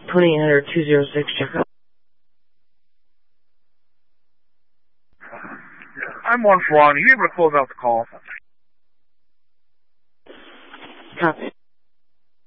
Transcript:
2800-206, check out. I'm 1-1. Are you able to close out the call? Copy.